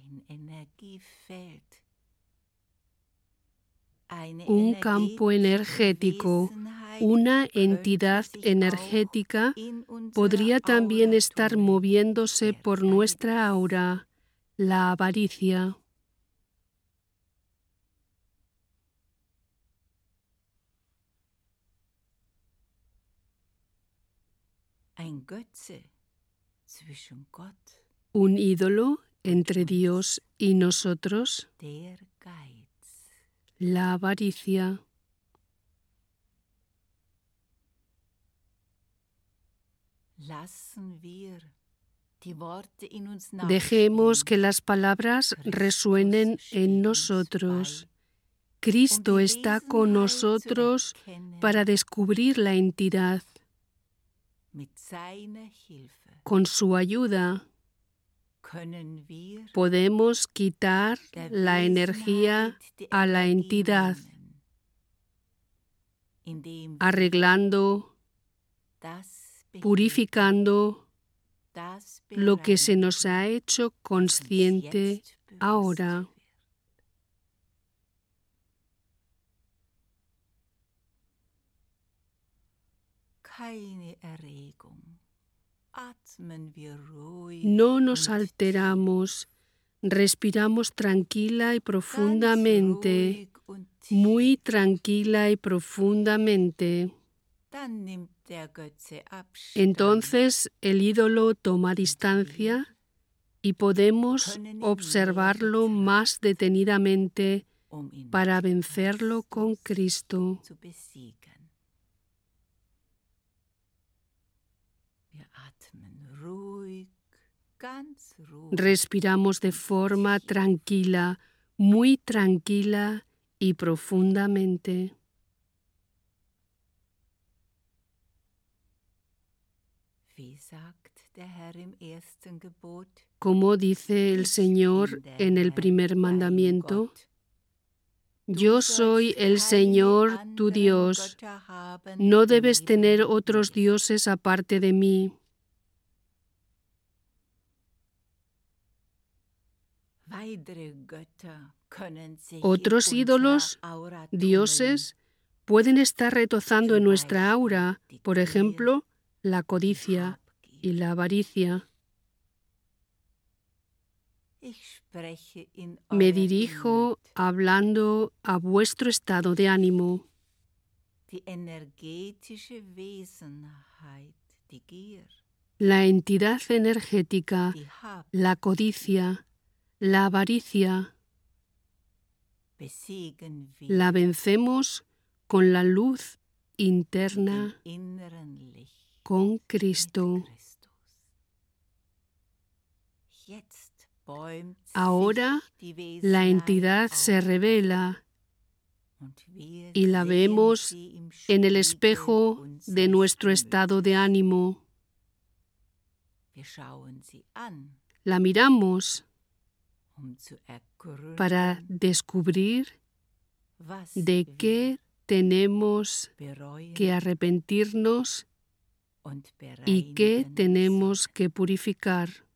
Un campo energético, una entidad energética, podría también estar moviéndose por nuestra aura, la avaricia. Un ídolo entre Dios y nosotros, la avaricia. Dejemos que las palabras resuenen en nosotros. Cristo está con nosotros para descubrir la entidad. Con su ayuda podemos quitar la energía a la entidad, arreglando, purificando lo que se nos ha hecho consciente ahora. No nos alteramos, respiramos tranquila y profundamente, muy tranquila y profundamente. Entonces el ídolo toma distancia y podemos observarlo más detenidamente para vencerlo con Cristo. Respiramos de forma tranquila, muy tranquila y profundamente. Como dice el Señor en el primer mandamiento, yo soy el Señor tu Dios, no debes tener otros dioses aparte de mí. Otros ídolos, dioses, pueden estar retozando en nuestra aura, por ejemplo, la codicia y la avaricia. Me dirijo hablando a vuestro estado de ánimo. La entidad energética, la codicia, la avaricia, la vencemos con la luz interna, con Cristo. Ahora la entidad se revela y la vemos en el espejo de nuestro estado de ánimo. La miramos para descubrir de qué tenemos que arrepentirnos y qué tenemos que purificar.